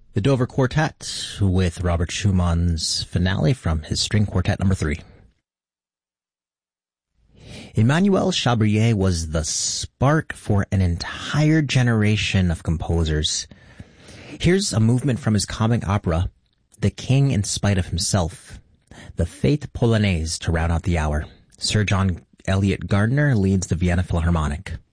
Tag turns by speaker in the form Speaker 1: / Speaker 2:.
Speaker 1: The Dover Quartet with Robert Schumann's finale from his String Quartet number 3. Emmanuel Chabrier was the spark for an entire generation of composers. Here's a movement from his comic opera, The King in Spite of Himself, the Fête Polonaise to round out the hour. Sir John Eliot Gardiner leads the Vienna Philharmonic.